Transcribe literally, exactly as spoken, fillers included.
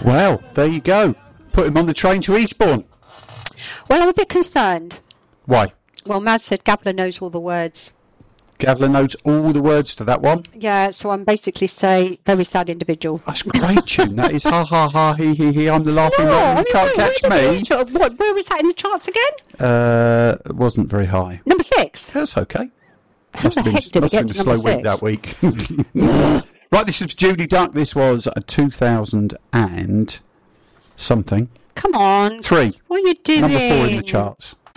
Well, there you go. Put him on the train to Eastbourne. Well, I'm a bit concerned. Why? Well, Maz said Gabler knows all the words. Gavler knows all the words to that one. Yeah, so I'm basically say very sad individual. That's a great tune. That is ha ha ha he he he. I'm the laughing No, man. I You mean, can't where, catch where me. did we- What, where was that in the charts again? Uh, it wasn't very high. Number six. That's okay. How Must the have been, heck did we must have get been to a number slow week six? that week. Right, this is Judy Duck. This was a two thousand and something. Come on. Three. What are you doing? Number four in the charts.